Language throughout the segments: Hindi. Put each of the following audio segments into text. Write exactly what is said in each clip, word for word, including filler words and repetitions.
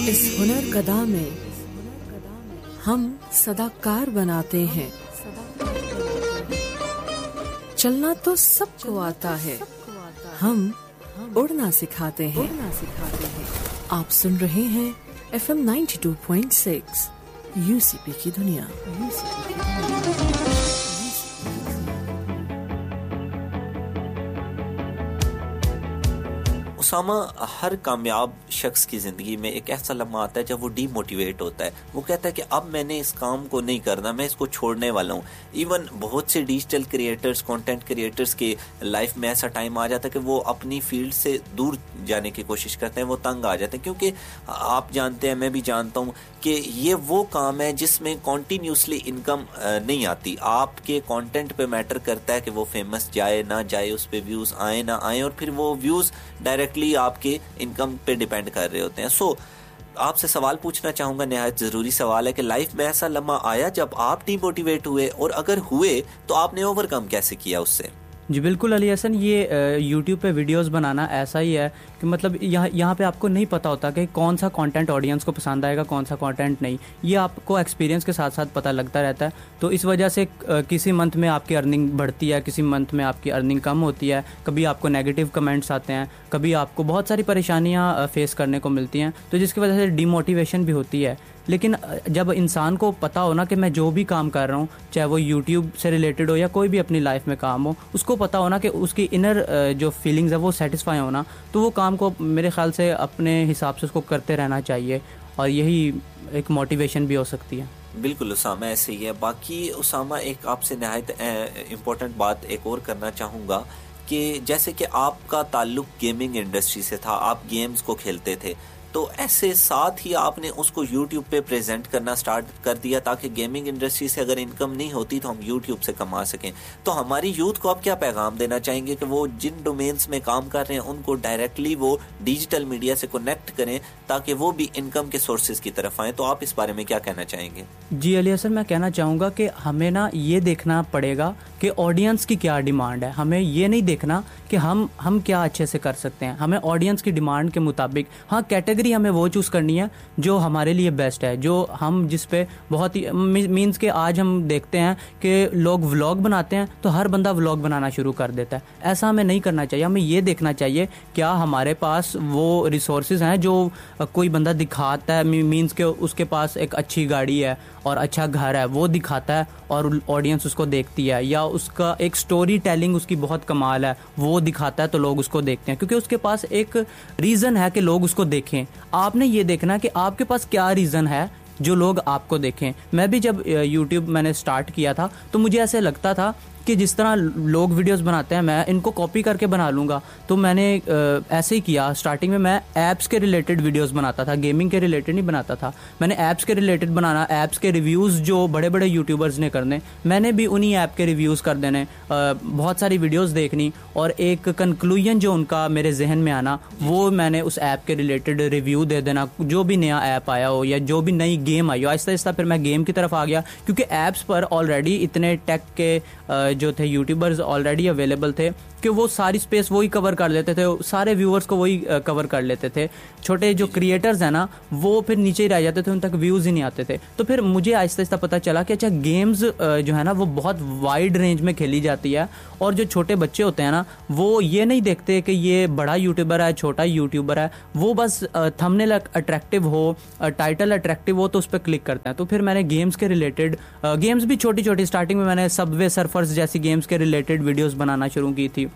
इस हुनर कदा में हम सदाकार बनाते हैं। चलना तो सबको आता है, हम उड़ना सिखाते हैं। आप सुन रहे हैं F M ninety two point six UCP की दुनिया। उसामा, हर कामयाब शख्स की ज़िंदगी में एक ऐसा लम्हा आता है जब वो डीमोटिवेट होता है। वो कहता है कि अब मैंने इस काम को नहीं करना, मैं इसको छोड़ने वाला हूँ। इवन बहुत से डिजिटल क्रिएटर्स, कंटेंट क्रिएटर्स के लाइफ में ऐसा टाइम आ जाता है कि वो अपनी फील्ड से दूर जाने की कोशिश करते हैं, वो तंग आ जाते हैं। क्योंकि आप जानते हैं, मैं भी जानता हूँ कि ये वो काम है जिसमें कॉन्टीन्यूसली इनकम नहीं आती। आपके कंटेंट पे मैटर करता है कि वो फेमस जाए ना जाए, उस पे व्यूज़ आए ना आए, और फिर वो व्यूज़ डायरेक्टली आपके इनकम पे डिपेंड कर रहे होते हैं। सो so, आपसे सवाल पूछना चाहूँगा, नहायत ज़रूरी सवाल है कि लाइफ में ऐसा लम्हा आया जब आप डीमोटिवेट हुए, और अगर हुए तो आपने ओवरकम कैसे किया उससे? जी बिल्कुल अली हसन, ये यूट्यूब पे वीडियोस बनाना ऐसा ही है कि मतलब यहाँ यहाँ पे आपको नहीं पता होता कि कौन सा कंटेंट ऑडियंस को पसंद आएगा, कौन सा कंटेंट नहीं। ये आपको एक्सपीरियंस के साथ साथ पता लगता रहता है। तो इस वजह से किसी मंथ में आपकी अर्निंग बढ़ती है, किसी मंथ में आपकी अर्निंग कम होती है। कभी आपको नेगेटिव कमेंट्स आते हैं, कभी आपको बहुत सारी परेशानियाँ फेस करने को मिलती हैं, तो जिसकी वजह से डीमोटिवेशन भी होती है। लेकिन जब इंसान को पता हो ना कि मैं जो भी काम कर रहा हूँ, चाहे वो यूट्यूब से रिलेटेड हो या कोई भी अपनी लाइफ में काम हो, उसको पता हो ना कि उसकी इनर जो फीलिंग्स है वो सेटिस्फाई होना, तो वो काम को मेरे ख्याल से अपने हिसाब से उसको करते रहना चाहिए, और यही एक मोटिवेशन भी हो सकती है। बिल्कुल उसामा, ऐसे ही है। बाकी उसामा, एक आपसे नहायत इम्पोर्टेंट बात एक और करना चाहूँगा कि जैसे कि आपका ताल्लुक गेमिंग इंडस्ट्री से था, आप गेम्स को खेलते थे, तो ऐसे साथ ही आपने उसको YouTube पे प्रेजेंट करना स्टार्ट कर दिया ताकि गेमिंग इंडस्ट्री से अगर इनकम नहीं होती तो हम YouTube से कमा सकें। तो हमारी यूथ को आप क्या पैगाम देना चाहेंगे कि वो जिन डोमेन्स में काम कर रहे हैं उनको डायरेक्टली वो डिजिटल मीडिया से कनेक्ट करें ताकि वो भी इनकम के सोर्सेज की तरफ आएँ? तो आप इस बारे में क्या कहना चाहेंगे? जी अली हसन, मैं कहना चाहूँगा कि हमें ना ये देखना पड़ेगा कि ऑडियंस की क्या डिमांड है। हमें ये नहीं देखना कि हम हम क्या अच्छे से कर सकते हैं। हमें ऑडियंस की डिमांड के मुताबिक, हाँ, कैटेगरी हमें वो चूज करनी है जो हमारे लिए बेस्ट है, जो हम जिस पे बहुत ही मींस के आज हम देखते हैं कि लोग व्लॉग बनाते हैं तो हर बंदा व्लॉग बनाना शुरू कर देता है। ऐसा हमें नहीं करना चाहिए। हमें ये देखना चाहिए क्या हमारे पास वो रिसोर्सेज हैं जो कोई बंदा दिखाता है, मींस के उसके पास एक अच्छी गाड़ी है और अच्छा घर है, वो दिखाता है और ऑडियंस उसको देखती है, या उसका एक स्टोरी टेलिंग उसकी बहुत कमाल है, वो दिखाता है तो लोग उसको देखते हैं, क्योंकि उसके पास एक रीज़न है कि लोग उसको देखें। आपने ये देखना कि आपके पास क्या रीज़न है जो लोग आपको देखें। मैं भी जब यूट्यूब मैंने स्टार्ट किया था तो मुझे ऐसे लगता था कि जिस तरह लोग वीडियोस बनाते हैं मैं इनको कॉपी करके बना लूँगा। तो मैंने ऐसे ही किया। स्टार्टिंग में मैं ऐप्स के रिलेटेड वीडियोस बनाता था, गेमिंग के रिलेटेड नहीं बनाता था। मैंने ऐप्स के रिलेटेड बनाना, ऐप्स के रिव्यूज़ जो बड़े बड़े यूट्यूबर्स ने करने, मैंने भी उन्हीं ऐप के रिव्यूज़ कर देने, बहुत सारी वीडियोज़ देखनी और एक कंक्लूजन जो उनका मेरे जहन में आना, वो मैंने उस ऐप के रिलेटेड रिव्यू दे देना। जो भी नया ऐप आया हो या जो भी नई गेम आई हो, आहिस्ता आहिस्ता फिर मैं गेम की तरफ आ गया, क्योंकि ऐप्स पर ऑलरेडी इतने टेक के जो थे यूट्यूबर्स ऑलरेडी अवेलेबल थे कि वो सारी स्पेस वही कवर कर लेते थे, सारे व्यूअर्स को वही कवर कर लेते थे। छोटे जो क्रिएटर्स हैं ना, वो फिर नीचे ही रह जाते थे, उन तक व्यूज़ ही नहीं आते थे। तो फिर मुझे आहिस्ता आहिस्ता पता चला कि अच्छा, गेम्स जो है ना वो बहुत वाइड रेंज में खेली जाती है, और जो छोटे बच्चे होते हैं ना वो ये नहीं देखते कि ये बड़ा यूट्यूबर है, छोटा यूट्यूबर है, वो बस थंबनेल अट्रैक्टिव हो, टाइटल अट्रैक्टिव हो तो उस पर क्लिक करते हैं। तो फिर मैंने गेम्स के रिलेटेड, गेम्स भी छोटी छोटी, स्टार्टिंग में मैंने सबवे सर्फर्स जैसी गेम्स के रिलेटेड वीडियोस बनाना शुरू की थी,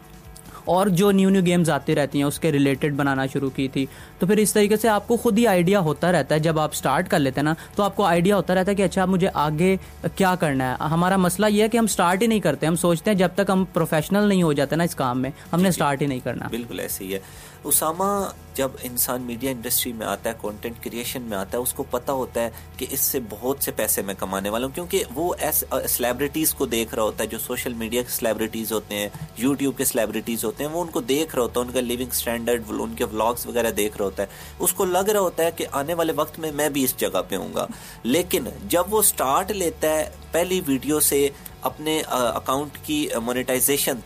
और जो न्यू न्यू गेम्स आती रहती हैं उसके रिलेटेड बनाना शुरू की थी। तो फिर इस तरीके से आपको खुद ही आइडिया होता रहता है। जब आप स्टार्ट कर लेते हैं ना तो आपको आइडिया होता रहता है कि अच्छा मुझे आगे क्या करना है। हमारा मसला ये है कि हम स्टार्ट ही नहीं करते। हम सोचते हैं जब तक हम प्रोफेशनल नहीं हो जाते ना इस काम में, हमने स्टार्ट ही नहीं करना। बिल्कुल ऐसे ही है उसामा। जब इंसान मीडिया इंडस्ट्री में आता है, कंटेंट क्रिएशन में आता है, उसको पता होता है कि इससे बहुत से पैसे मैं कमाने वाला हूँ, क्योंकि वो सेलिब्रिटीज़ को देख रहा होता है, जो सोशल मीडिया के सेलिब्रिटीज़ होते हैं, यूट्यूब के सेलिब्रिटीज़ होते हैं, वो उनको देख रहा होता है, उनका लिविंग स्टैंडर्ड, उनके व्लॉग्स वगैरह देख रहा होता है। उसको लग रहा होता है कि आने वाले वक्त में मैं भी इस जगह पे हूँगा। लेकिन जब वो स्टार्ट लेता है पहली वीडियो से अपने अकाउंट की मोनेटाइजेशन तक,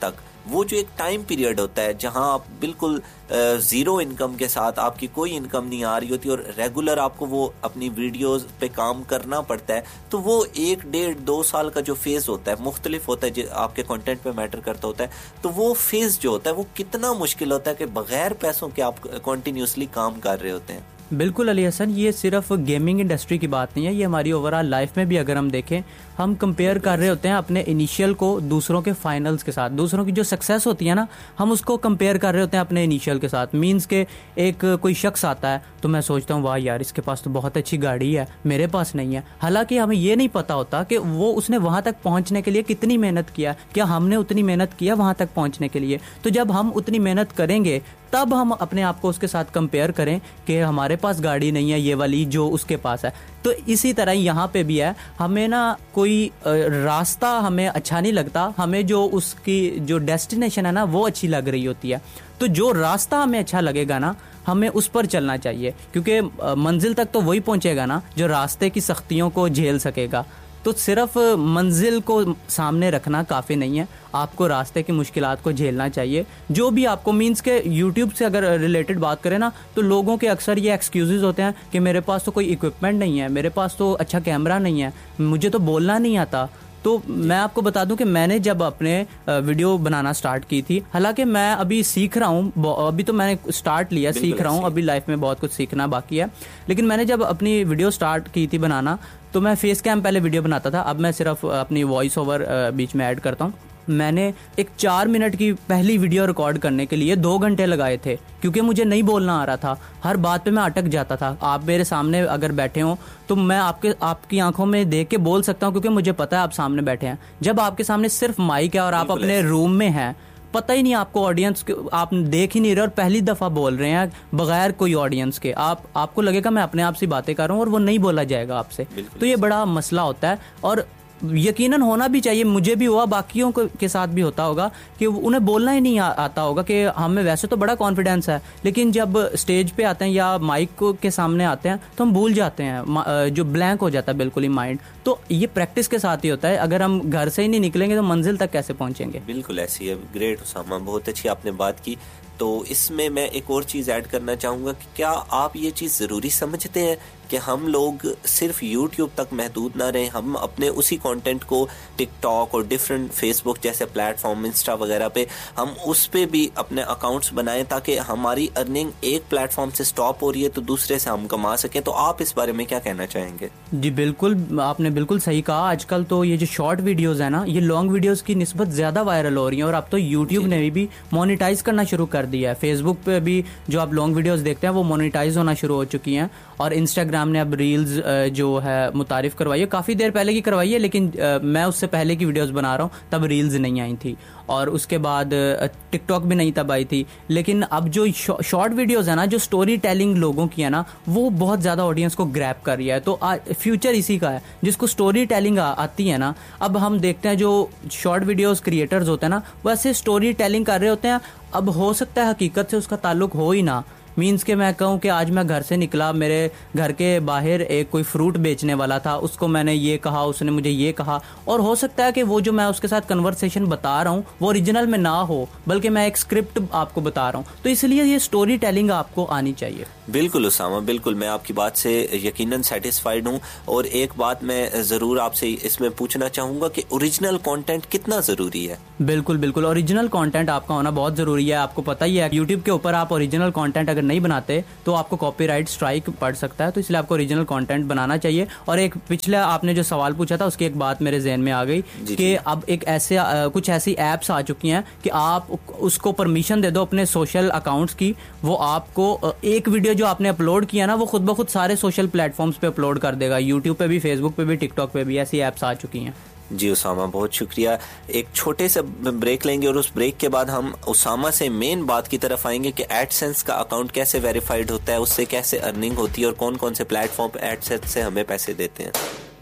वो जो एक टाइम पीरियड होता है जहां आप बिल्कुल जीरो इनकम के साथ, आपकी कोई इनकम नहीं आ रही होती और रेगुलर आपको वो अपनी वीडियोस पे काम करना पड़ता है, तो वो एक डेढ़ दो साल का जो फेज होता है मुख्तलिफ होता है, आपके कंटेंट पे मैटर करता होता है, तो वो फेज जो होता है वो कितना मुश्किल होता है कि बगैर पैसों के आप कंटिन्यूसली काम कर रहे होते हैं। बिल्कुल अली हसन, ये सिर्फ गेमिंग इंडस्ट्री की बात नहीं है, ये हमारी ओवरऑल लाइफ में भी अगर हम देखें, हम कंपेयर कर रहे होते हैं अपने इनिशियल को दूसरों के फाइनल्स के साथ। दूसरों की जो सक्सेस होती है ना, हम उसको कंपेयर कर रहे होते हैं अपने इनिशियल के साथ। मींस के एक कोई शख्स आता है तो मैं सोचता हूँ वाह यार इसके पास तो बहुत अच्छी गाड़ी है, मेरे पास नहीं है। हालांकि हमें ये नहीं पता होता कि वो उसने वहां तक पहुंचने के लिए कितनी मेहनत किया, क्या हमने उतनी मेहनत किया वहां तक पहुंचने के लिए। तो जब हम उतनी मेहनत करेंगे तब हम अपने आप को उसके साथ कंपेयर करें कि हमारे पास गाड़ी नहीं है ये वाली जो उसके पास है। तो इसी तरह यहाँ पे भी है, हमें ना कोई रास्ता हमें अच्छा नहीं लगता, हमें जो उसकी जो डेस्टिनेशन है ना वो अच्छी लग रही होती है। तो जो रास्ता हमें अच्छा लगेगा ना, हमें उस पर चलना चाहिए, क्योंकि मंजिल तक तो वही पहुंचेगा ना जो रास्ते की सख्तियों को झेल सकेगा। तो सिर्फ मंजिल को सामने रखना काफ़ी नहीं है, आपको रास्ते की मुश्किलात को झेलना चाहिए। जो भी आपको मींस के यूट्यूब से अगर रिलेटेड बात करें ना, तो लोगों के अक्सर ये एक्सक्यूजेज होते हैं कि मेरे पास तो कोई इक्विपमेंट नहीं है, मेरे पास तो अच्छा कैमरा नहीं है, मुझे तो बोलना नहीं आता। तो मैं आपको बता दूं कि मैंने जब अपने वीडियो बनाना स्टार्ट की थी, हालांकि मैं अभी सीख रहा हूं, अभी तो मैंने स्टार्ट लिया, सीख रहा हूं, अभी लाइफ में बहुत कुछ सीखना बाकी है। लेकिन मैंने जब अपनी वीडियो स्टार्ट की थी बनाना, तो मैं फेस कैम पहले वीडियो बनाता था, अब मैं सिर्फ अपनी वॉइस ओवर बीच में ऐड करता हूँ। मैंने एक चार मिनट की पहली वीडियो रिकॉर्ड करने के लिए दो घंटे लगाए थे, क्योंकि मुझे नहीं बोलना आ रहा था, हर बात पे मैं अटक जाता था। आप मेरे सामने अगर बैठे हो तो मैं आपके आपकी आंखों में देख के बोल सकता हूँ, क्योंकि मुझे पता है आप सामने बैठे हैं। जब आपके सामने सिर्फ माइक है और आप अपने रूम में हैं, पता ही नहीं आपको ऑडियंस, आप देख ही नहीं रहे और पहली दफा बोल रहे हैं बगैर कोई ऑडियंस के, आप आपको लगेगा मैं अपने आप से बातें कर रहा हूँ और वो नहीं बोला जाएगा आपसे। तो ये बड़ा मसला होता है और यकीनन होना भी चाहिए। मुझे भी हुआ, बाकियों के साथ भी होता होगा कि उन्हें बोलना ही नहीं आ, आता होगा कि हमें वैसे तो बड़ा कॉन्फिडेंस है, लेकिन जब स्टेज पे आते हैं या माइक के सामने आते हैं तो हम भूल जाते हैं, जो ब्लैंक हो जाता है बिल्कुल ही माइंड। तो ये प्रैक्टिस के साथ ही होता है, अगर हम घर से ही नहीं निकलेंगे तो मंजिल तक कैसे पहुंचेंगे। बिल्कुल ऐसी है। ग्रेट उसामा, बहुत अच्छी आपने बात की। तो इसमें मैं एक और चीज़ ऐड करना चाहूँगा कि क्या आप ये चीज़ ज़रूरी समझते हैं कि हम लोग सिर्फ यूट्यूब तक महदूद ना रहें, हम अपने उसी कंटेंट को टिकटॉक और डिफरेंट फेसबुक जैसे प्लेटफॉर्म, इंस्टा वगैरह पे हम उस पे भी अपने अकाउंट्स बनाएं, ताकि हमारी अर्निंग एक प्लेटफॉर्म से स्टॉप हो रही है तो दूसरे से हम कमा सकें। तो आप इस बारे में क्या कहना चाहेंगे? जी बिल्कुल, आपने बिल्कुल सही कहा। आजकल तो ये जो शॉर्ट वीडियोस है ना, ये लॉन्ग वीडियोस की निस्बत ज़्यादा वायरल हो रही हैं और अब तो यूट्यूब ने भी मोनेटाइज करना शुरू कर दिया है। फेसबुक पे भी जो आप लॉन्ग वीडियोस देखते हैं वो मोनेटाइज होना शुरू हो चुकी हैं, और इंस्टाग्राम ने अब रील्स जो है मुतारिफ करवाई है, काफ़ी देर पहले की करवाई है, लेकिन मैं उससे पहले की वीडियोस बना रहा हूँ, तब रील्स नहीं आई थी और उसके बाद टिकटॉक भी नहीं तब आई थी। लेकिन अब जो शॉर्ट वीडियोस है ना, जो स्टोरी टेलिंग लोगों की है ना, वो बहुत ज़्यादा ऑडियंस को ग्रैब कर रही है। तो फ्यूचर इसी का है, जिसको स्टोरी टेलिंग आती है ना। अब हम देखते हैं जो शॉर्ट वीडियोस क्रिएटर्स होते हैं ना, वैसे स्टोरी टेलिंग कर रहे होते हैं। अब हो सकता है हकीकत से उसका ताल्लुक हो ही ना, मीन्स के मैं कहूँ कि आज मैं घर से निकला, मेरे घर के बाहर एक कोई फ्रूट बेचने वाला था, उसको मैंने ये कहा, उसने मुझे ये कहा, और हो सकता है कि वो जो मैं उसके साथ कन्वर्सेशन बता रहा हूँ वो ओरिजिनल में ना हो, बल्कि मैं एक स्क्रिप्ट आपको बता रहा हूँ। तो इसलिए ये स्टोरी टेलिंग आपको आनी चाहिए। बिल्कुल उसामा, बिल्कुल मैं आपकी बात से यकीनन सेटिस्फाइड हूँ। और एक बात मैं ज़रूर आपसे इसमें पूछना चाहूँगा कि ओरिजिनल कंटेंट कितना ज़रूरी है? बिल्कुल बिल्कुल, ओरिजिनल कंटेंट आपका होना बहुत ज़रूरी है। आपको पता ही है यूट्यूब के ऊपर आप ओरिजिनल कंटेंट अगर नहीं बनाते तो आपको कॉपीराइट स्ट्राइक पड़ सकता है, तो इसलिए आपको ओरिजिनल कंटेंट बनाना चाहिए। और एक पिछले आपने जो सवाल पूछा था उसकी एक बात मेरे ज़हन में आ गई कि अब एक ऐसे कुछ ऐसी ऐप्स आ चुकी हैं कि आप उसको परमिशन दे दो अपने सोशल अकाउंट्स की, वो आपको एक वीडियो जो आपने अपलोड किया ना वो खुद ब खुद सारे सोशल प्लेटफॉर्म्स पे अपलोड कर देगा, यूट्यूब पे भी, फेसबुक पे भी, टिकटॉक पे भी, ऐसी ऐप्स आ चुकी हैं। जी उसामा, बहुत शुक्रिया। एक छोटे से ब्रेक लेंगे और उस ब्रेक के बाद हम उसामा से मेन बात की तरफ आएंगे कि एडसेंस का अकाउंट कैसे वेरीफाइड होता है, उससे कैसे अर्निंग होती है और कौन कौन से प्लेटफॉर्म एडसेंस से हमें पैसे देते हैं।